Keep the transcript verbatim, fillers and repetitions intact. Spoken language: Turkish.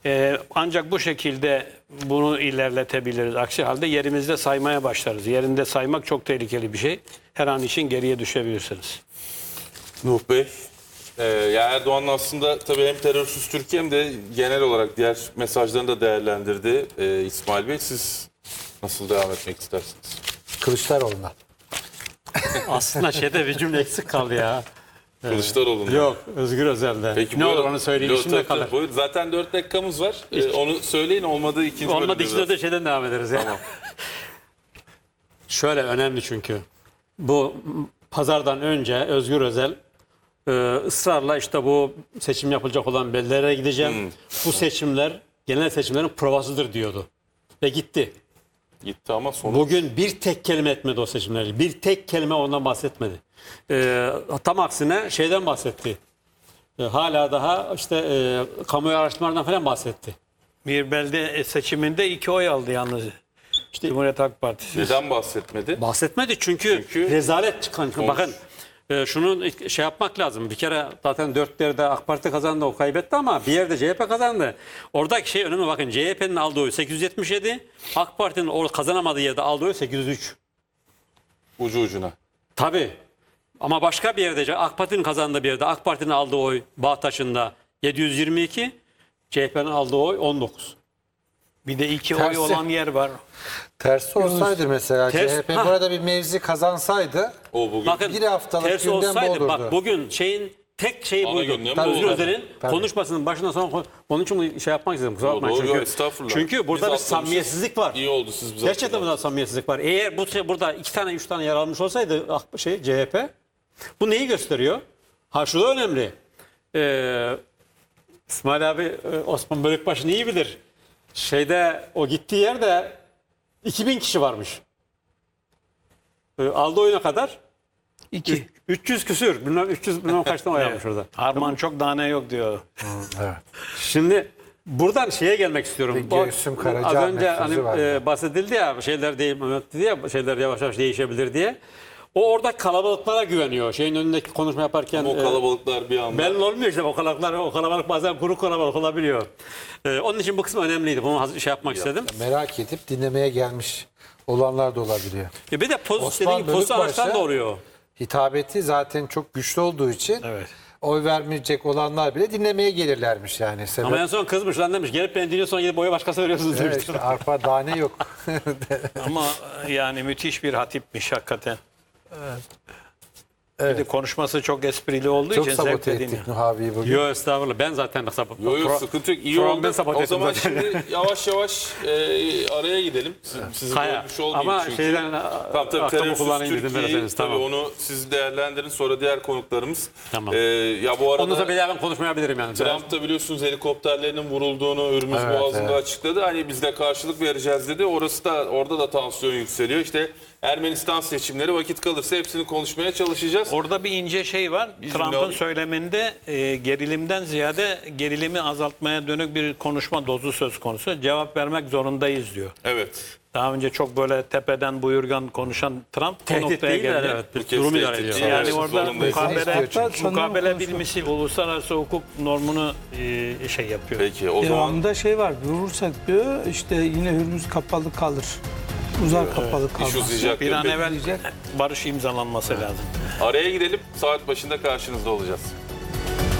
Ee, ancak bu şekilde bunu ilerletebiliriz. Aksi halde yerimizde saymaya başlarız. Yerinde saymak çok tehlikeli bir şey. Her an için geriye düşebilirsiniz. Nuh Bey, e, ya Erdoğan'ın aslında tabii hem terörsüz Türkiye hem de genel olarak diğer mesajlarını da değerlendirdi. E, İsmail Bey, siz nasıl devam etmek istersiniz? Kılıçdaroğlu'na. Aslında şeyde bir cümle eksik kaldı ya. Kılıçdaroğlu'nda. Yok, Özgür Özel'de. Peki, ne bu- olur onu söyleyeyim, Yok, şimdi tabii, kalır. tabii. Buyurun. Zaten dört dakikamız var. E, onu söyleyin, olmadı ikinci Olmadı bölümde ikisinde de şeyden devam ederiz ya. Tamam. Şöyle önemli çünkü. Bu pazardan önce Özgür Özel e, ısrarla işte bu seçim yapılacak olan beldere gideceğim. Hmm. Bu seçimler genel seçimlerin provasıdır diyordu. Ve gitti. Gitti ama sonuç. Bugün bir tek kelime etmedi o seçimleri. Bir tek kelime ondan bahsetmedi. E, tam aksine şeyden bahsetti. E, hala daha işte e, kamuoyu araştırmalarından falan bahsetti. Bir belde seçiminde iki oy aldı yalnız. İşte Cumhuriyet Halk Partisi. Neden bahsetmedi? Bahsetmedi çünkü, Çünkü- rezalet çıkan. Bakın e, şunu şey yapmak lazım. Bir kere zaten dört yerde AK Parti kazandı, o kaybetti ama bir yerde C H P kazandı. Oradaki şey önemli, bakın C H P'nin aldığı oy sekiz yüz yetmiş yedi, AK Parti'nin orada kazanamadığı yerde aldığı oy sekiz yüz üç. Ucu ucuna. Tabii. Ama başka bir yerde AK Parti'nin kazandığı bir yerde AK Parti'nin aldığı oy Bağtaş'ında yedi yüz yirmi iki, C H P'nin aldığı oy on dokuz. Bir de iki Tersi. oy olan yer var. Tersi olsaydı mesela Ters- C H P Ha. burada bir mevzi kazansaydı O bugün Bakın Bir haftalık tersi gündem bu olsaydı, olurdu. bak bugün şeyin tek şeyi Ana buydu. gündem bu Özgür olurdu. Özel'in Tabii. konuşmasının başından sonra kon- onun için bunu şey yapmak istedim. Kusura Doğru, bakmayın. doğru, Çünkü, estağfurullah. çünkü burada Biz bir atlamışız. samimiyetsizlik var. İyi oldu siz bize Gerçekten hatırladınız. burada samimiyetsizlik var. Eğer bu şey- burada iki tane üç tane yer almış olsaydı ah, şey C H P, bu neyi gösteriyor? Ha şu da önemli. Ee, İsmail abi e, Osman Bölükbaşı'nı iyi bilir. Şeyde o gittiği yerde iki bin kişi varmış. Ee, aldığı oyuna kadar İki. üç yüz küsür. Bilmem üç yüz bilmem kaçtan oy almış orada. Harman çok tane yok diyor. evet. Şimdi buradan şeye gelmek istiyorum. Bir O- Gülsüm Az Karacaahmet önce sözü hani vardı. e, bahsedildi ya, şeyler değil, dedi ya, şeyler yavaş yavaş değişebilir diye. O orada kalabalıklara güveniyor. Şeyin önündeki konuşma yaparken O e, kalabalıklar bir anda. belli olmuyor işte o kalabalıklar. O kalabalık bazen kuru kalabalık olabiliyor. E, onun için bu kısmı önemliydi. Bunu haz- şey yapmak istedim. merak edip dinlemeye gelmiş olanlar da olabiliyor. E, bir de pozitif Osman dediğin pozitif Bölükbaşı- araçtan da oluyor. Hitabeti zaten çok güçlü olduğu için Evet. oy vermeyecek olanlar bile dinlemeye gelirlermiş yani. Sebep, Ama en son kızmış lan demiş. Gelip beni dinliyor sonra gidip oya başkası veriyorsunuz evet, demiştir. işte arpa tane yok. Ama yani müthiş bir hatipmiş hakikaten. Bir de Evet. konuşması çok esprili olduğu Çok için zevk sabote dediğini. ettik Nuh abiyi bugün. Yok estağfurullah. Ben zaten mesela Yok yok pro- sıkıntı yok. İyi Programda oldu. sabote O ettim zaman zaten. şimdi yavaş yavaş e, araya gidelim. Siz, sizi Kaya. bölmüş olmayayım Ama çünkü. şeyden Tamam tabii aklımı terörsüz kullanayım dedim Türkiye'yi, derseniz, tabii tamam. onu siz değerlendirin, sonra diğer konuklarımız. Tamam. E, ya bu arada Ondan sonra bir daha ben konuşmayabilirim yani. Trump da biliyorsunuz helikopterlerinin vurulduğunu Hürmüz Evet, Boğazı'nda evet. açıkladı. Hani biz de karşılık vereceğiz dedi. Orası da orada da tansiyon yükseliyor. İşte Ermenistan seçimleri, vakit kalırsa hepsini konuşmaya çalışacağız. Orada bir ince şey var. Bizim Trump'ın de- söyleminde e, gerilimden ziyade gerilimi azaltmaya dönük bir konuşma dozu söz konusu. Cevap vermek zorundayız diyor. Evet. Daha önce çok böyle tepeden buyurgan konuşan Trump bu Tehdit noktaya değil de geldi. evet. Bu Bir kez durum tehdit idare ediyor. değil. Yani Evet, orada zorundayız. mukabele, İstiyor çünkü. mukabele bilmisi uluslararası hukuk normunu e, şey yapıyor. Peki o zaman Devamında şey var, vurursak diyor işte yine Hürmüz kapalı kalır. Uzar kapalı iş kalmaz. uzayacak. Bir an diyor. evvel barış imzalanması lazım. Araya gidelim. Saat başında karşınızda olacağız.